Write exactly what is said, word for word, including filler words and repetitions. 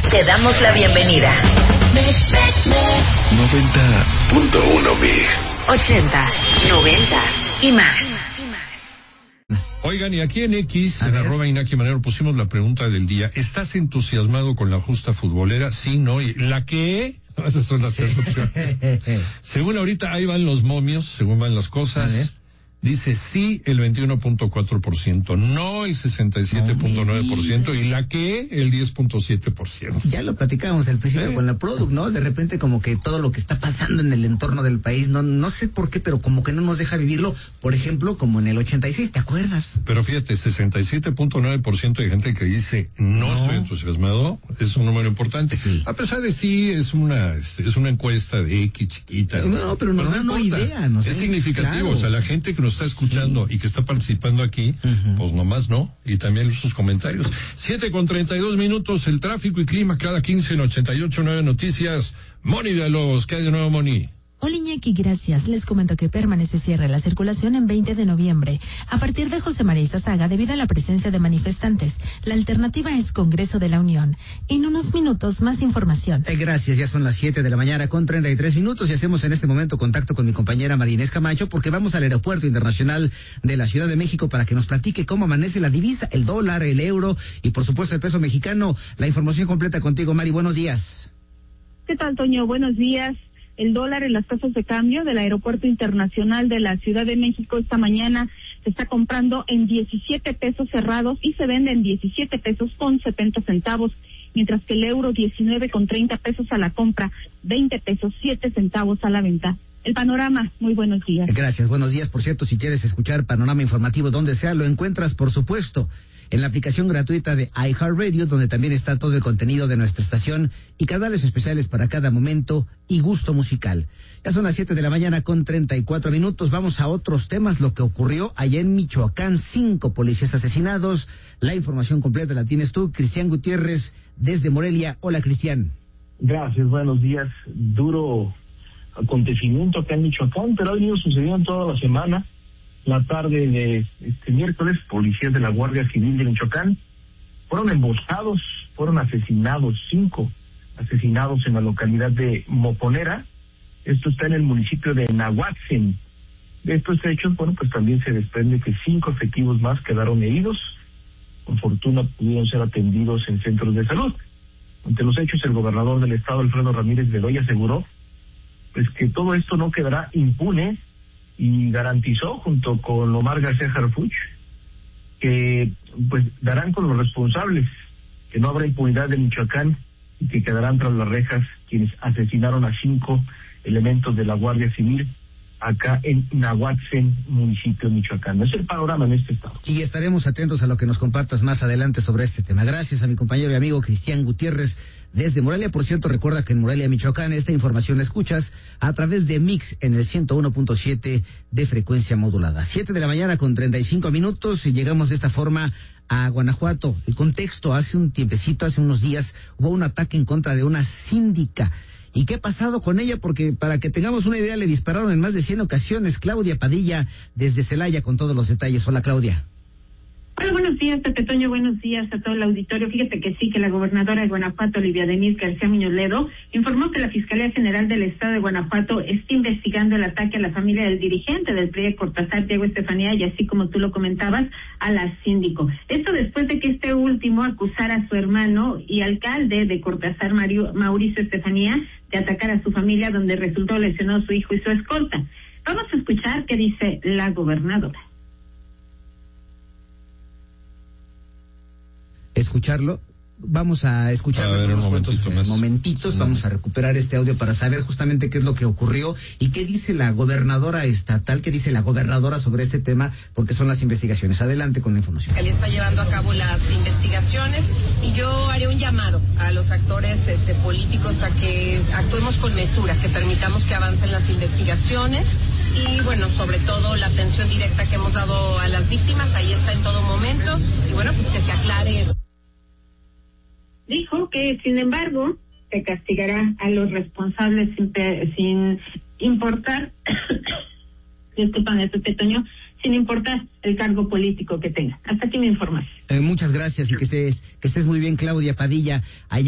Te damos la bienvenida. noventa punto uno Mix. Ochentas, noventas y más. Oigan, y aquí en X, en arroba Inaki Manero, pusimos la pregunta del día. ¿Estás entusiasmado con la justa futbolera? Sí, no. ¿Y la qué? Esas son las tres opciones. Según ahorita, ahí van los momios, según van las cosas. Dice sí el veintiuno punto cuatro por ciento, no el sesenta y siete punto nueve por ciento y la que el diez punto siete por ciento. Ya lo platicábamos al principio, ¿sí?, con la Product, ¿no? De repente como que todo lo que está pasando en el entorno del país, no no sé por qué, pero como que no nos deja vivirlo, por ejemplo, como en el ochenta y seis, ¿te acuerdas? Pero fíjate, sesenta y siete punto nueve por ciento de gente que dice no, no estoy entusiasmado, es un número importante. Sí. A pesar de sí, es una es una encuesta de X chiquita. No, pero nos da una idea, no sé. Es significativo, claro. O sea, la gente que nos está escuchando sí. y que está participando aquí, uh-huh. pues nomás no, y también sus comentarios. Siete con treinta y dos minutos, el tráfico y clima cada quince en ochenta y ocho nueve Noticias. Moni Villalobos, ¿qué hay de nuevo, Moni? Hola Iñaki, gracias. Les comento que permanece cierre la circulación en veinte de noviembre. A partir de José María Izazaga, debido a la presencia de manifestantes, la alternativa es Congreso de la Unión. En unos minutos, más información. Eh, gracias, ya son las siete de la mañana con treinta y tres minutos y hacemos en este momento contacto con mi compañera Marinés Camacho porque vamos al Aeropuerto Internacional de la Ciudad de México para que nos platique cómo amanece la divisa, el dólar, el euro y por supuesto el peso mexicano. La información completa contigo, Mari. Buenos días. ¿Qué tal, Toño? Buenos días. El dólar en las tasas de cambio del Aeropuerto Internacional de la Ciudad de México esta mañana se está comprando en diecisiete pesos cerrados y se vende en diecisiete pesos con setenta centavos, mientras que el euro diecinueve con treinta pesos a la compra, veinte pesos siete centavos a la venta. El panorama, muy buenos días. Gracias, buenos días. Por cierto, si quieres escuchar Panorama Informativo donde sea, lo encuentras, por supuesto, en la aplicación gratuita de iHeartRadio, donde también está todo el contenido de nuestra estación y canales especiales para cada momento y gusto musical. Ya son las siete de la mañana con treinta y cuatro minutos. Vamos a otros temas. Lo que ocurrió allá en Michoacán, cinco policías asesinados. La información completa la tienes tú, Cristian Gutiérrez, desde Morelia. Hola, Cristian. Gracias, buenos días. Duro acontecimiento acá en Michoacán, pero ha venido sucediendo toda la semana. La tarde de este miércoles, policías de la Guardia Civil de Michoacán fueron emboscados, fueron asesinados, cinco asesinados en la localidad de Moponera. Esto está en el municipio de Nahuatzen. De estos hechos, bueno, pues también se desprende que cinco efectivos más quedaron heridos. Por fortuna pudieron ser atendidos en centros de salud. Ante los hechos, el gobernador del estado, Alfredo Ramírez Bedoya, aseguró pues que todo esto no quedará impune y garantizó junto con Omar García Harfuch que pues darán con los responsables, que no habrá impunidad en Michoacán y que quedarán tras las rejas quienes asesinaron a cinco elementos de la Guardia Civil acá en Nahuatzen, municipio de Michoacán. Es el panorama en este estado. Y estaremos atentos a lo que nos compartas más adelante sobre este tema. Gracias a mi compañero y amigo Cristian Gutiérrez desde Morelia. Por cierto, recuerda que en Morelia, Michoacán, esta información la escuchas a través de Mix en el ciento uno punto siete de frecuencia modulada. Siete de la mañana con treinta y cinco minutos y llegamos de esta forma a Guanajuato. El contexto, hace un tiempecito, hace unos días, hubo un ataque en contra de una síndica. ¿Y qué ha pasado con ella? Porque para que tengamos una idea, le dispararon en más de cien ocasiones. Claudia Padilla, desde Celaya, con todos los detalles. Hola, Claudia. Hola, buenos días, Pepe Toño, buenos días a todo el auditorio. Fíjate que sí, que la gobernadora de Guanajuato, Olivia Denise García Muñoz Ledo, informó que la Fiscalía General del Estado de Guanajuato está investigando el ataque a la familia del dirigente del P R I de Cortázar, Diego Estefanía, y así como tú lo comentabas, a la síndico. Esto después de que este último acusara a su hermano y alcalde de Cortázar, Mario, Mauricio Estefanía, de atacar a su familia, donde resultó lesionado su hijo y su escolta. Vamos a escuchar qué dice la gobernadora. Escucharlo. Vamos a escucharlo a ver, unos un cuantos momentito más. momentitos. Mm. Vamos a recuperar este audio para saber justamente qué es lo que ocurrió y qué dice la gobernadora estatal, qué dice la gobernadora sobre este tema, porque son las investigaciones. Adelante con la información. Él está llevando a cabo las investigaciones y yo haré un llamado a los actores este, políticos a que actuemos con mesura, que permitamos que avancen las investigaciones y, bueno, sobre todo la atención directa que hemos dado a las víctimas, ahí está en todo momento y, bueno, pues que se aclare. Dijo que, sin embargo, se castigará a los responsables sin, sin importar, disculpan, Pepe Toño, sin importar el cargo político que tenga. Hasta aquí mi información. Eh, muchas gracias y que estés, que estés muy bien, Claudia Padilla. Allá